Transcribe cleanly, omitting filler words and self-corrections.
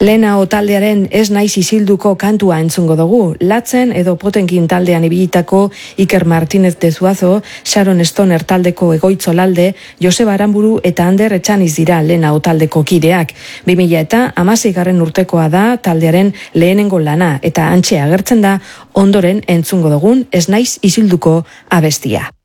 Lehenao taldearen Ez naiz isilduko kantua entzungo dugu. Latzen edo Potenkin taldean ibilitako Iker Martínez de Zuazo, Sharon Stoner taldeko Egoitzolalde, Joseba Aramburu eta Ander Etxaniz dira lehenao taldeko kideak. 2016 urtekoa da taldearen lehenengo lana eta hantxe agertzen da ondoren entzungo dugun Ez naiz isilduko abestia.